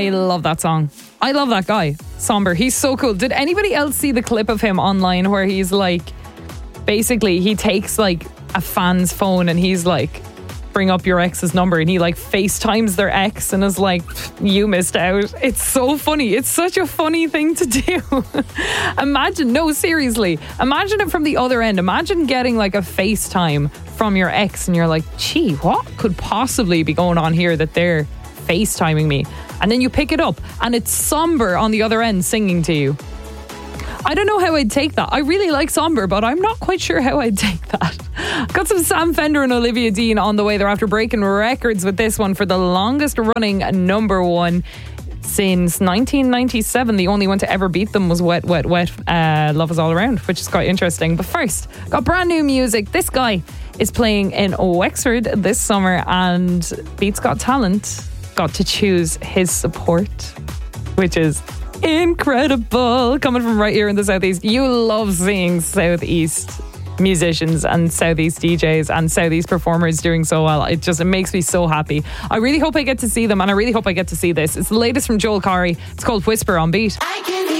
I love that song. I love that guy, Somber. He's so cool. Did anybody else see the clip of him online where he's like, basically he takes like a fan's phone and he's like, bring up your ex's number, and he like FaceTimes their ex and is like, you missed out. It's so funny. It's such a funny thing to do. Imagine it from the other end. Imagine getting like a FaceTime from your ex and you're like, gee, what could possibly be going on here that they're FaceTiming me? And then you pick it up and it's Somber on the other end singing to you. I don't know how I'd take that. I really like Somber, but I'm not quite sure how I'd take that. Got some Sam Fender and Olivia Dean on the way. They're after breaking records with this one for the longest running number one since 1997. The only one to ever beat them was Wet, Wet, Wet, Love Is All Around, which is quite interesting. But first, got brand new music. This guy is playing in Wexford this summer, and Beats Got Talent got to choose his support, which is incredible. Coming from right here in the Southeast. You love seeing Southeast musicians and Southeast DJs and Southeast performers doing so well. It makes me so happy. I really hope I get to see them, and I really hope I get to see this. It's the latest from Joel Corry. It's called Whisper on Beat.